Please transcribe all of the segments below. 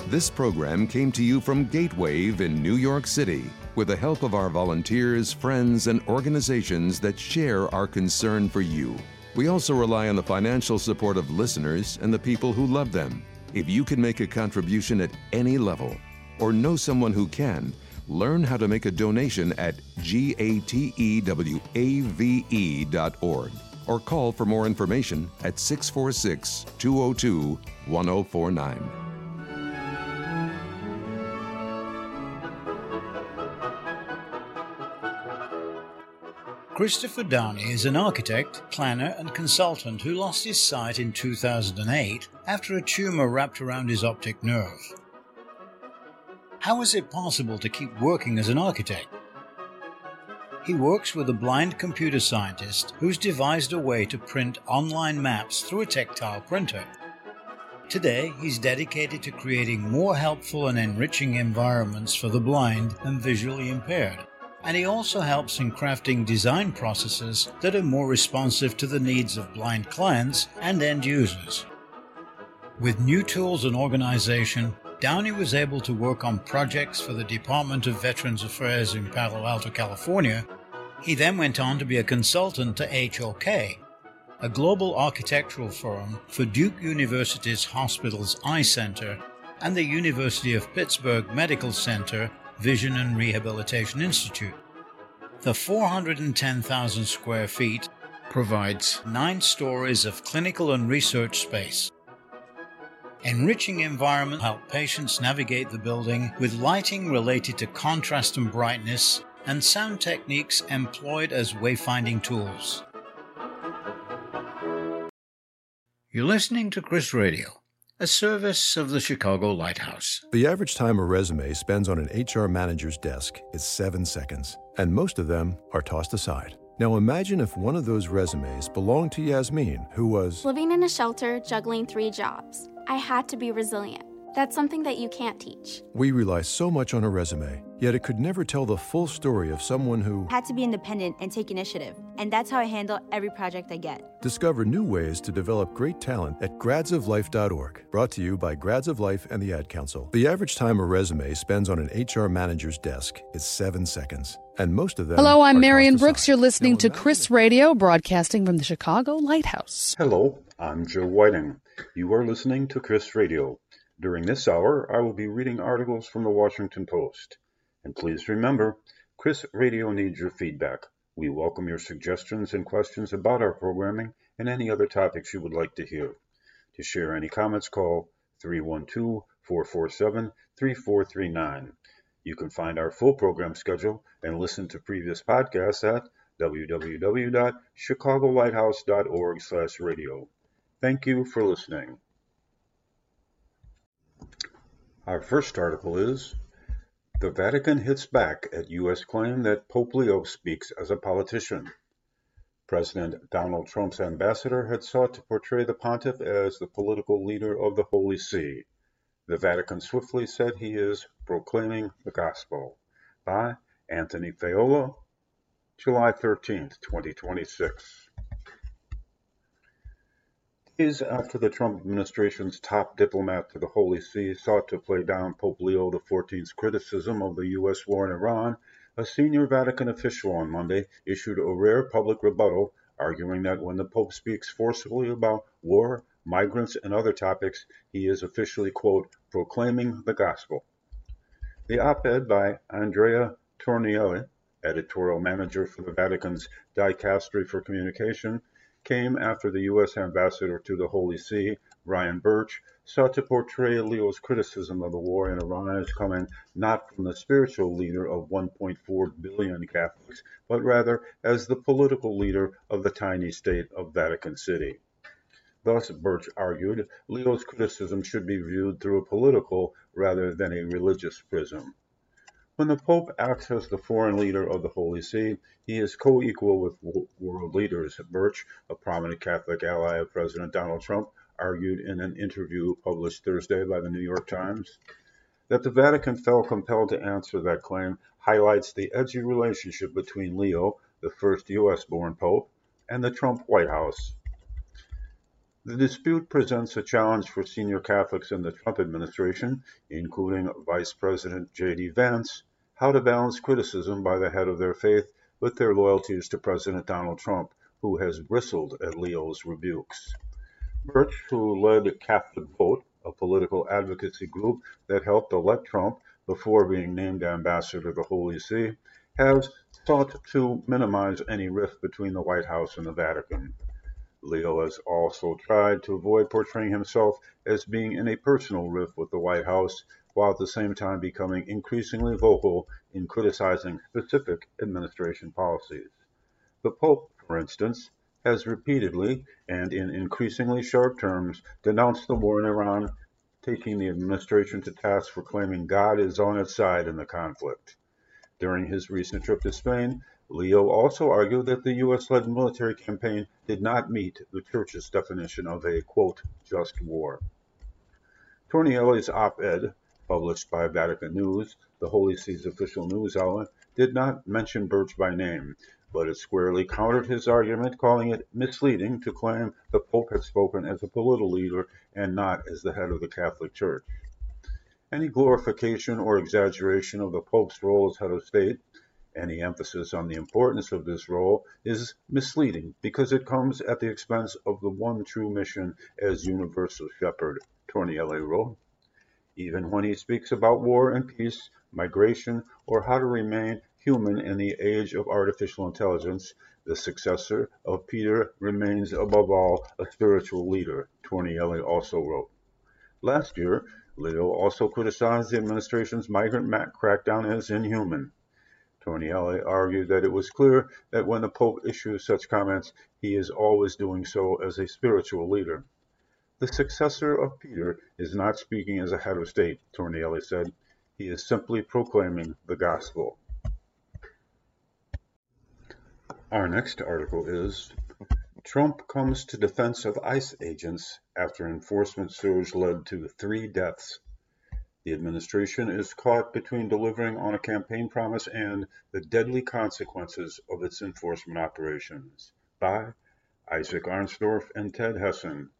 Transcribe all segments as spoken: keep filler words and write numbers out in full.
This program came to you from Gatewave in New York City with the help of our volunteers, friends, and organizations that share our concern for you. We also rely on the financial support of listeners and the people who love them. If you can make a contribution at any level or know someone who can, learn how to make a donation at gatewave dot org or call for more information at six four six, two zero two, one zero four nine. Christopher Downey is an architect, planner, and consultant who lost his sight in two thousand eight after a tumor wrapped around his optic nerve. How is it possible to keep working as an architect? He works with a blind computer scientist who's devised a way to print online maps through a tactile printer. Today, he's dedicated to creating more helpful and enriching environments for the blind and visually impaired. And he also helps in crafting design processes that are more responsive to the needs of blind clients and end users. With new tools and organization, Downey was able to work on projects for the Department of Veterans Affairs in Palo Alto, California. He then went on to be a consultant to H O K, a global architectural firm for Duke University's Hospitals Eye Center and the University of Pittsburgh Medical Center Vision and Rehabilitation Institute. The four hundred ten thousand square feet provides nine stories of clinical and research space. Enriching environment help patients navigate the building with lighting related to contrast and brightness and sound techniques employed as wayfinding tools. You're listening to Chris Radio, a service of the Chicago Lighthouse. The average time a resume spends on an H R manager's desk is seven seconds, and most of them are tossed aside. Now imagine if one of those resumes belonged to Yasmin, who was living in a shelter, juggling three jobs. I had to be resilient. That's something that you can't teach. We rely so much on a resume, yet it could never tell the full story of someone who had to be independent and take initiative. And that's how I handle every project I get. Discover new ways to develop great talent at grads of life dot org. Brought to you by Grads of Life and the Ad Council. The average time a resume spends on an H R manager's desk is seven seconds. And most of them Hello, I'm are Marion tossed Brooks. aside. You're listening Now to imagine Chris if- Radio, broadcasting from the Chicago Lighthouse. Hello, I'm Joe Whiting. You are listening to Chris Radio. During this hour, I will be reading articles from the Washington Post. And please remember, Chris Radio needs your feedback. We welcome your suggestions and questions about our programming and any other topics you would like to hear. To share any comments, call three one two, four four seven, three four three nine. You can find our full program schedule and listen to previous podcasts at w w w dot chicago lighthouse dot org slash radio. Thank you for listening. Our first article is, The Vatican Hits Back at U S Claim that Pope Leo Speaks as a Politician. President Donald Trump's ambassador had sought to portray the pontiff as the political leader of the Holy See. The Vatican swiftly said he is proclaiming the gospel. By Anthony Faiola, July thirteenth, twenty twenty-six. Days after the Trump administration's top diplomat to the Holy See sought to play down Pope Leo the fourteenth's criticism of the U S war in Iran, a senior Vatican official on Monday issued a rare public rebuttal, arguing that when the Pope speaks forcefully about war, migrants, and other topics, he is officially, quote, proclaiming the gospel. The op-ed by Andrea Tornielli, editorial manager for the Vatican's Dicastery for Communication, came after the U S ambassador to the Holy See, Ryan Birch, sought to portray Leo's criticism of the war in Iran as coming not from the spiritual leader of one point four billion Catholics, but rather as the political leader of the tiny state of Vatican City. Thus, Birch argued, Leo's criticism should be viewed through a political rather than a religious prism. When the Pope acts as the foreign leader of the Holy See, he is co-equal with world leaders. Birch, a prominent Catholic ally of President Donald Trump, argued in an interview published Thursday by the New York Times. That the Vatican felt compelled to answer that claim highlights the edgy relationship between Leo, the first U S-born Pope, and the Trump White House. The dispute presents a challenge for senior Catholics in the Trump administration, including Vice President J D Vance, how to balance criticism by the head of their faith with their loyalties to President Donald Trump, who has bristled at Leo's rebukes. Birch, who led Catholic Vote, a political advocacy group that helped elect Trump before being named ambassador to the Holy See, has sought to minimize any rift between the White House and the Vatican. Leo has also tried to avoid portraying himself as being in a personal rift with the White House, while at the same time becoming increasingly vocal in criticizing specific administration policies. The Pope, for instance, has repeatedly and in increasingly sharp terms denounced the war in Iran, taking the administration to task for claiming God is on its side in the conflict. During his recent trip to Spain, Leo also argued that the U S-led military campaign did not meet the Church's definition of a, quote, just war. Tornielli's op-ed, published by Vatican News, the Holy See's official news outlet, did not mention Birch by name, but it squarely countered his argument, calling it misleading to claim the Pope had spoken as a political leader and not as the head of the Catholic Church. Any glorification or exaggeration of the Pope's role as head of state, any emphasis on the importance of this role, is misleading because it comes at the expense of the one true mission as universal shepherd, Tornielli wrote. Even when he speaks about war and peace, migration, or how to remain human in the age of artificial intelligence, the successor of Peter remains above all a spiritual leader, Tornielli also wrote. Last year, Leo also criticized the administration's migrant crackdown as inhuman. Tornielli argued that it was clear that when the Pope issues such comments, he is always doing so as a spiritual leader. The successor of Peter is not speaking as a head of state, Tornielli said. He is simply proclaiming the gospel. Our next article is, Trump comes to defense of ICE agents after enforcement surge led to three deaths. The administration is caught between delivering on a campaign promise and the deadly consequences of its enforcement operations. By Isaac Arnsdorf and Ted Hessen.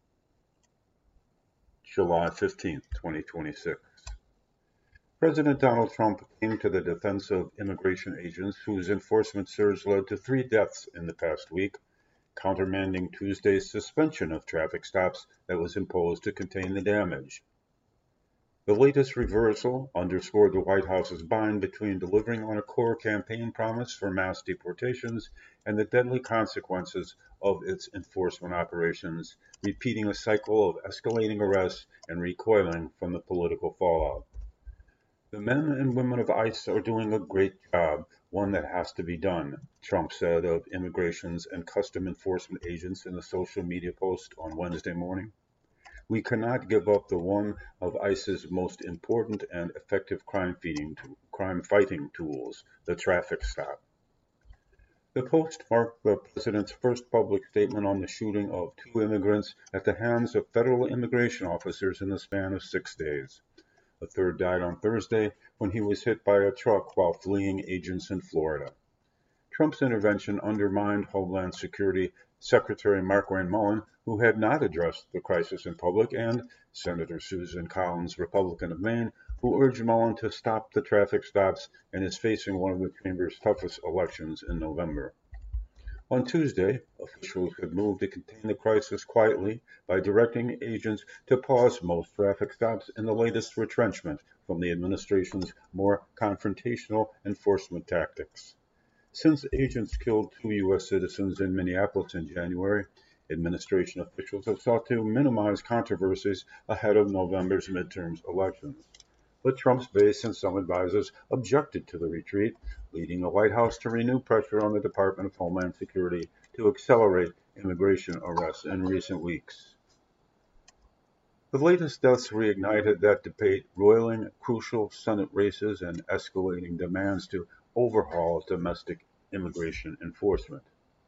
July fifteenth, twenty twenty-six. President Donald Trump came to the defense of immigration agents whose enforcement surge led to three deaths in the past week, countermanding Tuesday's suspension of traffic stops that was imposed to contain the damage. The latest reversal underscored the White House's bind between delivering on a core campaign promise for mass deportations and the deadly consequences of its enforcement operations, repeating a cycle of escalating arrests and recoiling from the political fallout. The men and women of ICE are doing a great job, one that has to be done, Trump said of immigrations and custom enforcement agents in a social media post on Wednesday morning. We cannot give up the one of ICE's most important and effective crime feeding to, crime fighting tools, the traffic stop. The post marked the president's first public statement on the shooting of two immigrants at the hands of federal immigration officers in the span of six days. A third died on Thursday when he was hit by a truck while fleeing agents in Florida. Trump's intervention undermined Homeland Security Secretary Markwayne Mullin, who had not addressed the crisis in public, and Senator Susan Collins, Republican of Maine, who urged Mullin to stop the traffic stops and is facing one of the chamber's toughest elections in November. On Tuesday, officials had moved to contain the crisis quietly by directing agents to pause most traffic stops in the latest retrenchment from the administration's more confrontational enforcement tactics. Since agents killed two U S citizens in Minneapolis in January, administration officials have sought to minimize controversies ahead of November's midterm elections. But Trump's base and some advisors objected to the retreat, leading the White House to renew pressure on the Department of Homeland Security to accelerate immigration arrests in recent weeks. The latest deaths reignited that debate, roiling crucial Senate races and escalating demands to overhaul domestic immigration enforcement.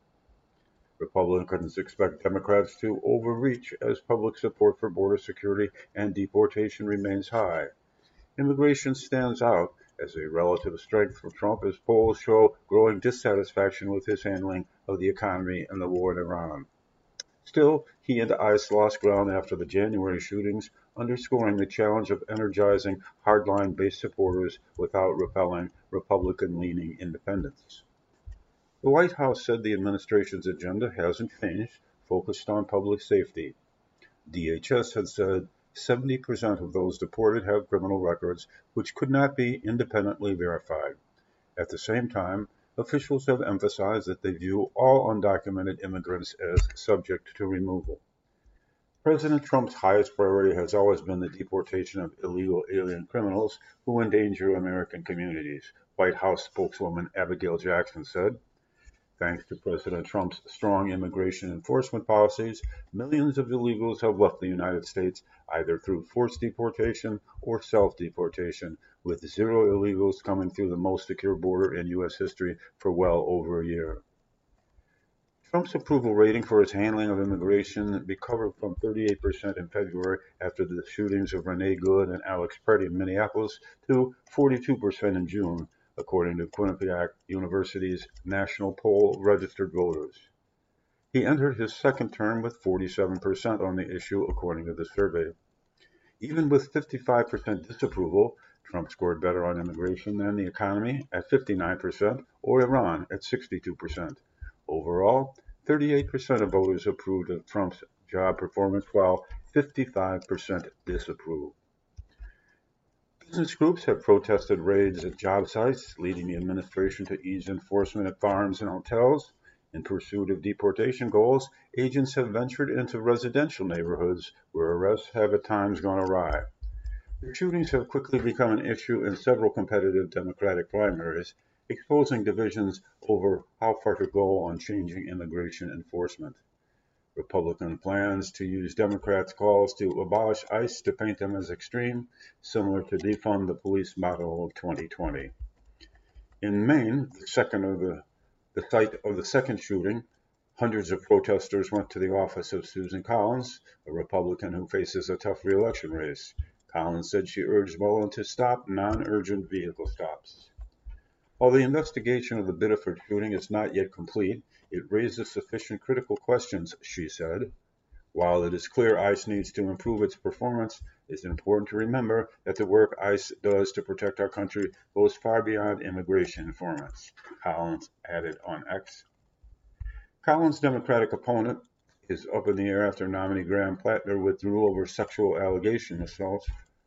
Republicans expect Democrats to overreach as public support for border security and deportation remains high. Immigration stands out as a relative strength for Trump as polls show growing dissatisfaction with his handling of the economy and the war in Iran. Still, he and ICE lost ground after the January shootings, underscoring the challenge of energizing hardline base supporters without repelling Republican-leaning independents. The White House said the administration's agenda hasn't changed, focused on public safety. D H S had said seventy percent of those deported have criminal records, which could not be independently verified. At the same time, officials have emphasized that they view all undocumented immigrants as subject to removal. President Trump's highest priority has always been the deportation of illegal alien criminals who endanger American communities, White House spokeswoman Abigail Jackson said. Thanks to President Trump's strong immigration enforcement policies, millions of illegals have left the United States either through forced deportation or self-deportation, with zero illegals coming through the most secure border in U S history for well over a year. Trump's approval rating for his handling of immigration recovered from thirty-eight percent in February after the shootings of Renee Good and Alex Petty in Minneapolis to forty-two percent in June, according to Quinnipiac University's national poll of registered voters. He entered his second term with forty-seven percent on the issue, according to the survey. Even with fifty-five percent disapproval, Trump scored better on immigration than the economy at fifty-nine percent or Iran at sixty-two percent. Overall, thirty-eight percent of voters approved of Trump's job performance, while fifty-five percent disapproved. Business groups have protested raids at job sites, leading the administration to ease enforcement at farms and hotels. In pursuit of deportation goals, agents have ventured into residential neighborhoods where arrests have at times gone awry. The shootings have quickly become an issue in several competitive Democratic primaries, exposing divisions over how far to go on changing immigration enforcement. Republican plans to use Democrats' calls to abolish ICE to paint them as extreme, similar to defund the police model of twenty twenty. In Maine, the second of the, the site of the second shooting, hundreds of protesters went to the office of Susan Collins, a Republican who faces a tough re-election race. Collins said she urged Mullen to stop non-urgent vehicle stops. While the investigation of the Biddeford shooting is not yet complete, it raises sufficient critical questions, she said. While it is clear ICE needs to improve its performance, it's important to remember that the work ICE does to protect our country goes far beyond immigration informants, Collins added on X. Collins' Democratic opponent is up in the air after nominee Graham Plattner withdrew over sexual allegation assaults.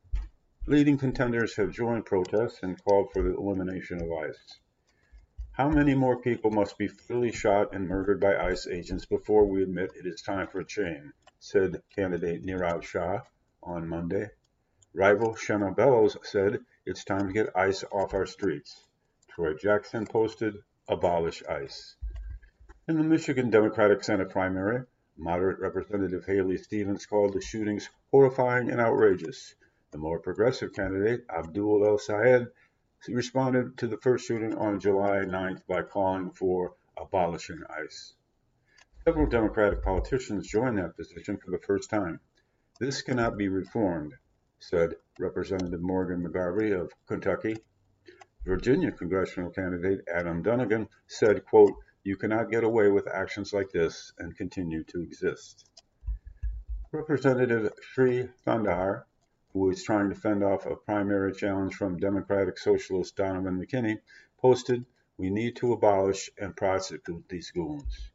Leading contenders have joined protests and called for the elimination of ICE. How many more people must be fatally shot and murdered by ICE agents before we admit it is time for a change, said candidate Nirav Shah on Monday. Rival Shanna Bellows said it's time to get ICE off our streets. Troy Jackson posted, abolish ICE. In the Michigan Democratic Senate primary, moderate Representative Haley Stevens called the shootings horrifying and outrageous. The more progressive candidate, Abdul El Sayed, responded to the first shooting on July ninth by calling for abolishing ICE. Several Democratic politicians joined that position for the first time. This cannot be reformed, said Representative Morgan McGarvey of Kentucky. Virginia congressional candidate Adam Dunnigan said, quote, you cannot get away with actions like this and continue to exist. Representative Sri Thandar, who is trying to fend off a primary challenge from Democratic Socialist Donovan McKinney, posted, we need to abolish and prosecute these goons.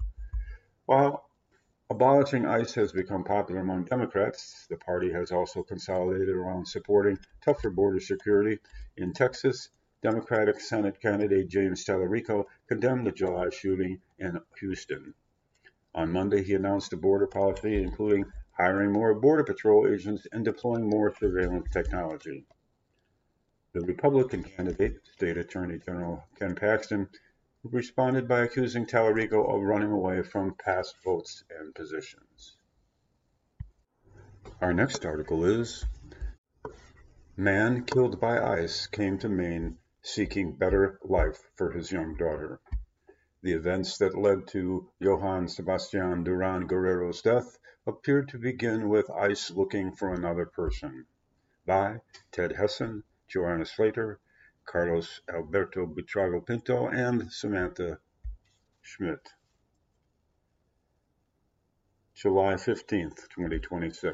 While abolishing ICE has become popular among Democrats, the party has also consolidated around supporting tougher border security. In Texas, Democratic Senate candidate James Tallarico condemned the July shooting in Houston. On Monday, he announced a border policy including hiring more Border Patrol agents and deploying more surveillance technology. The Republican candidate, State Attorney General Ken Paxton, responded by accusing Tallarico of running away from past votes and positions. Our next article is, Man killed by ICE came to Maine seeking better life for his young daughter. The events that led to Johann Sebastian Duran Guerrero's death appeared to begin with ICE looking for another person. By Ted Hessen, Joanna Slater, Carlos Alberto Buitrago Pinto, and Samantha Schmidt. July fifteenth, twenty twenty-six.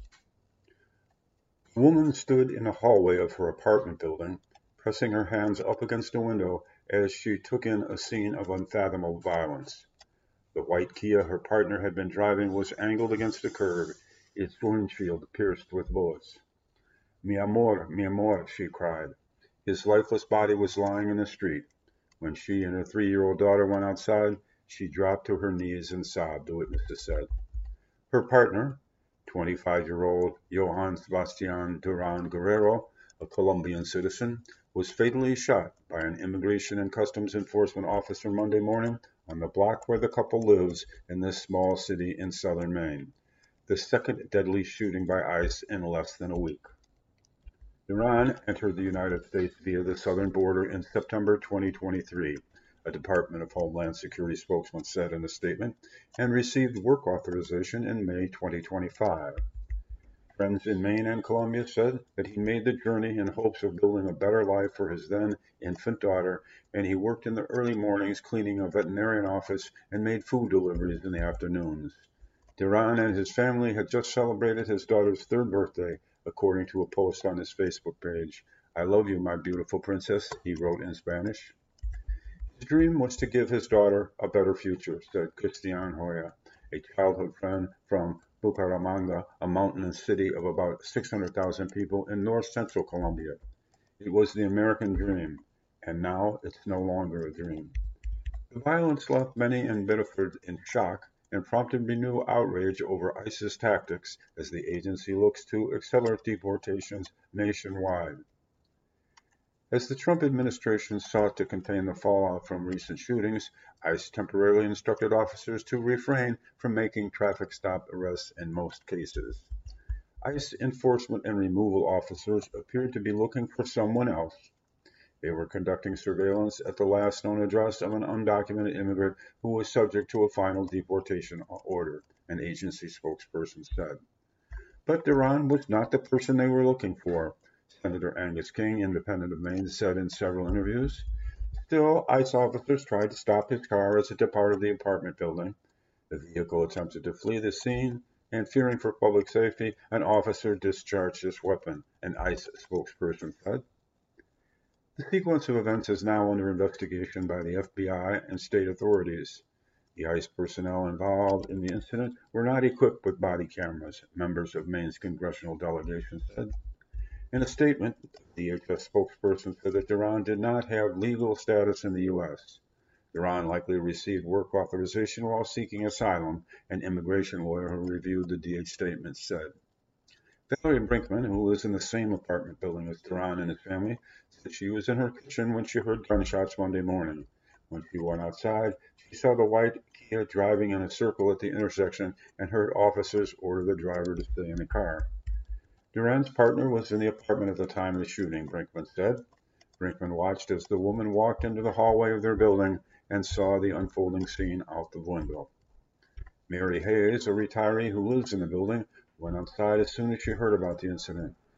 A woman stood in the hallway of her apartment building, pressing her hands up against a window as she took in a scene of unfathomable violence. The white Kia her partner had been driving was angled against the curb, its windshield pierced with bullets. "Mi amor, mi amor," she cried. His lifeless body was lying in the street. When she and her three-year-old daughter went outside, she dropped to her knees and sobbed, the witnesses said. Her partner, twenty-five-year-old Johan Sebastian Duran Guerrero, a Colombian citizen, was fatally shot by an Immigration and Customs Enforcement officer Monday morning on the block where the couple lives in this small city in southern Maine, the second deadly shooting by ICE in less than a week. Duran entered the United States via the southern border in September twenty twenty-three, a Department of Homeland Security spokesman said in a statement, and received work authorization in May twenty twenty-five. Friends in Maine and Colombia said that he made the journey in hopes of building a better life for his then infant daughter, and he worked in the early mornings cleaning a veterinarian office and made food deliveries in the afternoons. Duran and his family had just celebrated his daughter's third birthday, according to a post on his Facebook page. "I love you, my beautiful princess," he wrote in Spanish. His dream was to give his daughter a better future, said Christian Hoya, a childhood friend from Bucaramanga, a mountainous city of about six hundred thousand people in north-central Colombia. It was the American dream, and now it's no longer a dream. The violence left many in Biddeford in shock and prompted renewed outrage over ICE's tactics as the agency looks to accelerate deportations nationwide. As the Trump administration sought to contain the fallout from recent shootings, ICE temporarily instructed officers to refrain from making traffic stop arrests in most cases. ICE enforcement and removal officers appeared to be looking for someone else. They were conducting surveillance at the last known address of an undocumented immigrant who was subject to a final deportation order, an agency spokesperson said. But Duran was not the person they were looking for, Senator Angus King, independent of Maine, said in several interviews. Still, ICE officers tried to stop his car as it departed the apartment building. The vehicle attempted to flee the scene, and fearing for public safety, an officer discharged his weapon, an ICE spokesperson said. The sequence of events is now under investigation by the F B I and state authorities. The ICE personnel involved in the incident were not equipped with body cameras, members of Maine's congressional delegation said. In a statement, the D H S spokesperson said that Duran did not have legal status in the U S. Duran likely received work authorization while seeking asylum, an immigration lawyer who reviewed the D H statement said. Valerie Brinkman, who lives in the same apartment building as Duran and his family, said she was in her kitchen when she heard gunshots Monday morning. When she went outside, she saw the white Kia driving in a circle at the intersection and heard officers order the driver to stay in the car. Duran's partner was in the apartment at the time of the shooting, Brinkman said. Brinkman watched as the woman walked into the hallway of their building and saw the unfolding scene out the window. Mary Hayes, a retiree who lives in the building, went outside as soon as she heard about the incident.